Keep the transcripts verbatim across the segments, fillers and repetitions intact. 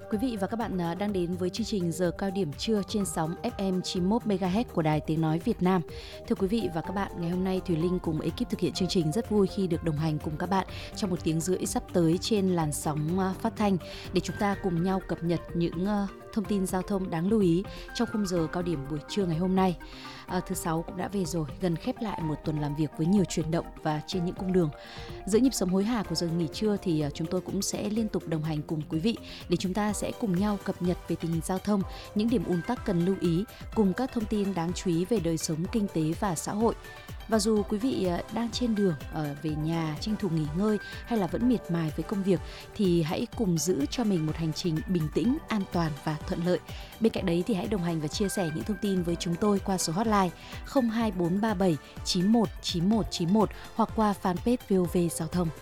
Quý vị và các bạn à, đang đến với chương trình Giờ cao điểm trưa trên sóng ép em chín mươi mốt mê ga héc của Đài Tiếng Nói Việt Nam. Thưa quý vị và các bạn, ngày hôm nay Thùy Linh cùng ekip thực hiện chương trình rất vui khi được đồng hành cùng các bạn trong một tiếng rưỡi sắp tới trên làn sóng à, phát thanh để chúng ta cùng nhau cập nhật những à, thông tin giao thông đáng lưu ý trong khung giờ cao điểm buổi trưa ngày hôm nay. À, thứ sáu cũng đã về rồi, gần khép lại một tuần làm việc với nhiều chuyển động và trên những cung đường. Giữa nhịp sống hối hả của giờ nghỉ trưa thì à, chúng tôi cũng sẽ liên tục đồng hành cùng quý vị để chúng ta sẽ cùng nhau cập nhật về tình hình giao thông, những điểm ùn tắc cần lưu ý, cùng các thông tin đáng chú ý về đời sống kinh tế và xã hội. Và dù quý vị đang trên đường ở về nhà tranh thủ nghỉ ngơi hay là vẫn miệt mài với công việc thì hãy cùng giữ cho mình một hành trình bình tĩnh, an toàn và thuận lợi. Bên cạnh đấy thì hãy đồng hành và chia sẻ những thông tin với chúng tôi qua số hotline không hai bốn ba bảy chín một chín một chín một hoặc qua fanpage vê o vê Giao thông.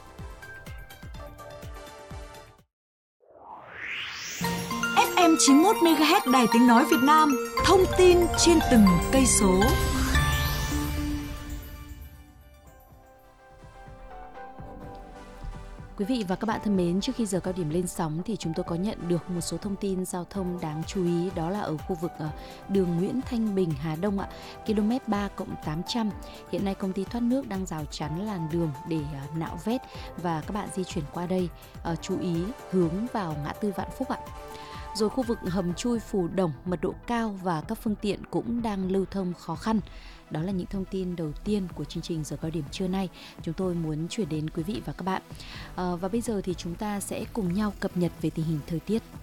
ép em chín mươi mốt mê ga héc Đài Tiếng Nói Việt Nam, thông tin trên từng cây số. Quý vị và các bạn thân mến, trước khi giờ cao điểm lên sóng thì chúng tôi có nhận được một số thông tin giao thông đáng chú ý, đó là ở khu vực đường Nguyễn Thanh Bình, Hà Đông ạ, km ba cộng tám trăm. Hiện nay công ty thoát nước đang rào chắn làn đường để nạo vét và các bạn di chuyển qua đây chú ý hướng vào ngã tư Vạn Phúc ạ. Rồi khu vực hầm chui Phù Đồng mật độ cao và các phương tiện cũng đang lưu thông khó khăn. Đó là những thông tin đầu tiên của chương trình Giờ cao điểm trưa nay chúng tôi muốn chuyển đến quý vị và các bạn. À, và bây giờ thì chúng ta sẽ cùng nhau cập nhật về tình hình thời tiết.